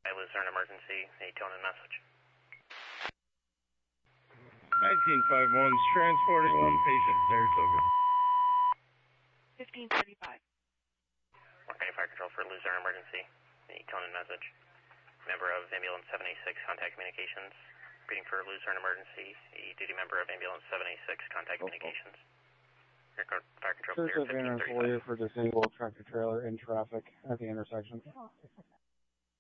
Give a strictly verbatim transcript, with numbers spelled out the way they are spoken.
I Luzerne emergency, a tone and message. nineteen five one's transporting one patient. Saratoga. fifteen thirty-five. County Fire Control for Luzerne emergency, a tone and message. Member of ambulance seven eight six, contact communications. Reading for Luzerne emergency, a duty member of ambulance seven eight six, contact oh, communications. Oh. Fire Control clear, fifteen thirty-five. For disabled tractor trailer in traffic at the intersection.